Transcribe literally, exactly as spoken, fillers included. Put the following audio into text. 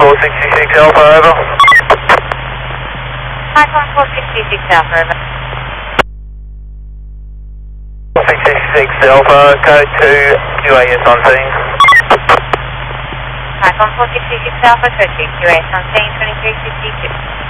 four sixty-six Alpha, over. Python four sixty-six Alpha, over. four sixty-six Alpha, code two, Q A S on scene. Python four sixty-six Alpha, code two, Q A S on scene, twenty-three fifty-two.